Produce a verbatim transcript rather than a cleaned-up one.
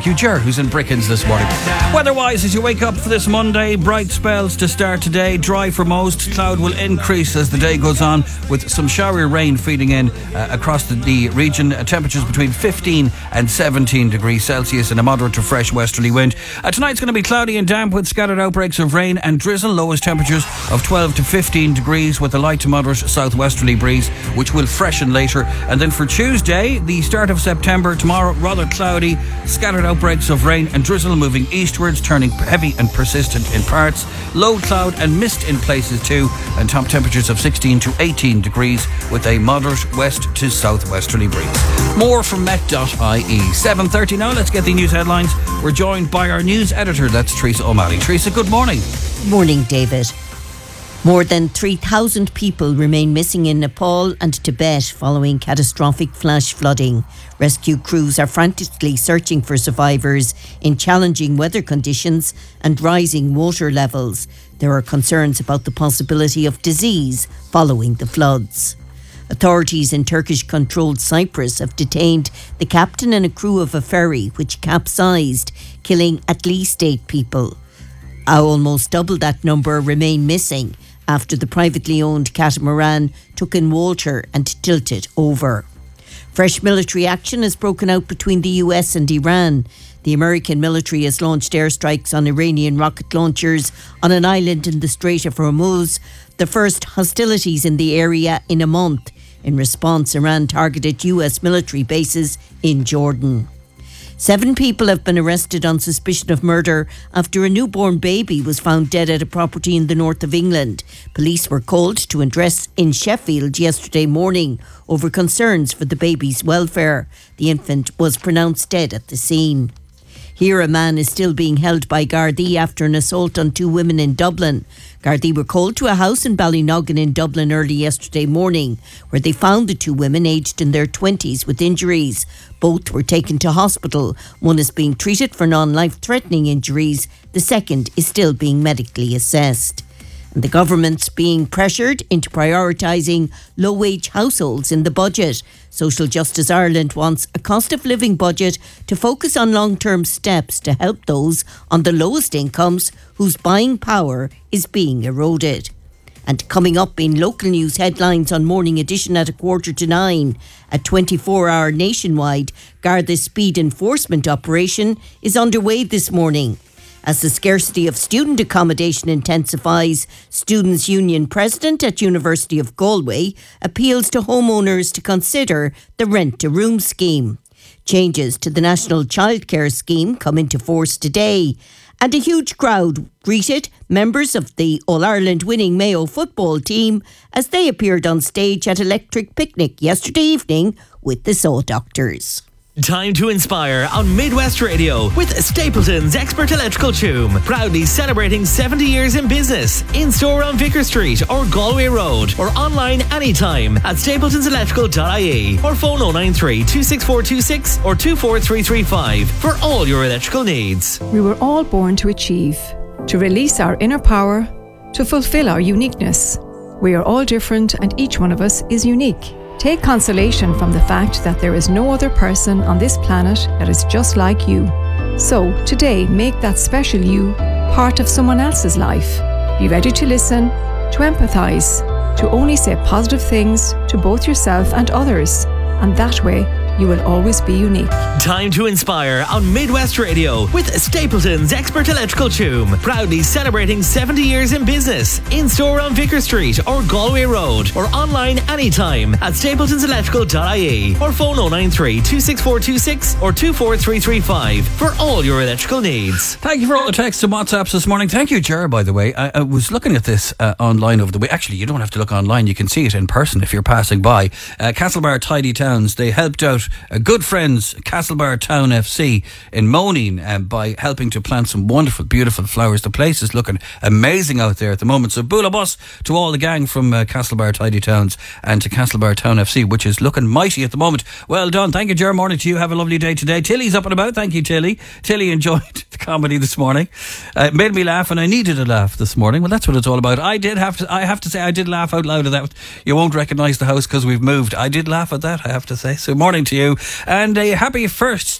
Thank you, Ger, who's in Brickens this morning. Weather-wise, as you wake up for this Monday, bright spells to start today, dry for most. Cloud will increase as the day goes on, with some showery rain feeding in uh, across the, the region. Uh, temperatures between fifteen and seventeen degrees Celsius and a moderate to fresh westerly wind. Uh, tonight's going to be cloudy and damp with scattered outbreaks of rain and drizzle. Lowest temperatures of twelve to fifteen degrees with a light to moderate southwesterly breeze, which will freshen later. And then for Tuesday, the start of September, tomorrow rather cloudy, scattered outbreaks of rain and drizzle moving eastwards, turning heavy and persistent in parts. Low cloud and mist in places too, and top temperatures of sixteen to eighteen degrees with a moderate west to southwesterly breeze. More from met dot I E. seven thirty now, let's get the news headlines. We're joined by our news editor, that's Teresa O'Malley. Teresa, good morning. Morning, David. More than three thousand people remain missing in Nepal and Tibet following catastrophic flash flooding. Rescue crews are frantically searching for survivors in challenging weather conditions and rising water levels. There are concerns about the possibility of disease following the floods. Authorities in Turkish-controlled Cyprus have detained the captain and a crew of a ferry which capsized, killing at least eight people. Almost double that number remain missing after the privately owned catamaran took in water and tilted over. Fresh military action has broken out between the U S and Iran. The American military has launched airstrikes on Iranian rocket launchers on an island in the Strait of Hormuz, the first hostilities in the area in a month. In response, Iran targeted U S military bases in Jordan. Seven people have been arrested on suspicion of murder after a newborn baby was found dead at a property in the north of England. Police were called to address in Sheffield yesterday morning over concerns for the baby's welfare. The infant was pronounced dead at the scene. Here, a man is still being held by Gardaí after an assault on two women in Dublin. Gardaí were called to a house in Ballynoggin in Dublin early yesterday morning, where they found the two women aged in their twenties with injuries. Both were taken to hospital. One is being treated for non-life-threatening injuries. The second is still being medically assessed. And the government's being pressured into prioritising low-wage households in the budget. Social Justice Ireland wants a cost-of-living budget to focus on long-term steps to help those on the lowest incomes whose buying power is being eroded. And coming up in local news headlines on Morning Edition at a quarter to nine, a twenty-four hour nationwide Garda speed enforcement operation is underway this morning. As the scarcity of student accommodation intensifies, Students' Union President at University of Galway appeals to homeowners to consider the rent-to-room scheme. Changes to the National Childcare Scheme come into force today, and a huge crowd greeted members of the All-Ireland winning Mayo football team as they appeared on stage at Electric Picnic yesterday evening with the Saw Doctors. Time to inspire on Midwest Radio with Stapleton's Expert Electrical Choom. Proudly celebrating seventy years in business. In-store on Vicar Street or Galway Road, or online anytime at stapletons electrical dot I E or phone oh nine three, two six four two six or two four three three five for all your electrical needs. We were all born to achieve, to release our inner power, to fulfill our uniqueness. We are all different and each one of us is unique. Take consolation from the fact that there is no other person on this planet that is just like you. So, today, make that special you part of someone else's life. Be ready to listen, to empathise, to only say positive things to both yourself and others. And that way, you will always be unique. Time to inspire on Midwest Radio with Stapleton's Expert Electrical Choom. Proudly celebrating seventy years in business. In-store on Vicar Street or Galway Road, or online anytime at stapletons electrical dot I E or phone oh nine three, two six four two six or two four three three five for all your electrical needs. Thank you for all the texts and WhatsApps this morning. Thank you, Ger, by the way. I, I was looking at this uh, online over the way. Actually, you don't have to look online. You can see it in person if you're passing by. Uh, Castlebar Tidy Towns, they helped out uh, good friends, Castlebar Town F C in Moaning, uh, by helping to plant some wonderful, beautiful flowers. The place is looking amazing out there at the moment. So bula bus to all the gang from uh, Castlebar Tidy Towns and to Castlebar Town F C, which is looking mighty at the moment. Well done. Thank you, Ger. Morning to you. Have a lovely day today. Tilly's up and about. Thank you, Tilly. Tilly enjoyed the comedy this morning. Uh, it made me laugh, and I needed a laugh this morning. Well, that's what it's all about. I did have to, I have to say, I did laugh out loud at that. You won't recognise the house because we've moved. I did laugh at that, I have to say. So morning to you. And a happy first